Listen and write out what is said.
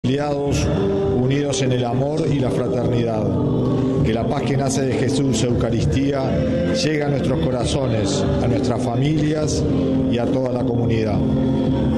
reconciliados, unidos en el amor y la fraternidad. Que la paz que nace de Jesús, Eucaristía, llegue a nuestros corazones, a nuestras familias y a toda la comunidad.